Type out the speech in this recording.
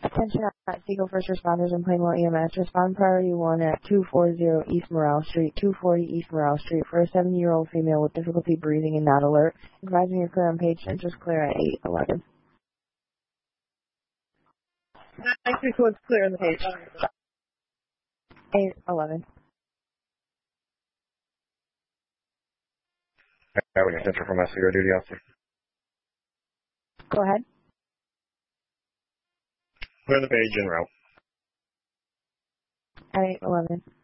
Attention at Siegel First Responders and Plainwell EMS. Respond priority 1 at 240 East Morale Street, 240 East Morale Street for a 7-year-old female with difficulty breathing and not alert. Advising you're clear on page, enters clear at 8:11. 961 is clear on the page. 8:11. We can center from SCO duty officer. Go ahead. Clear the page en route. At 8:11.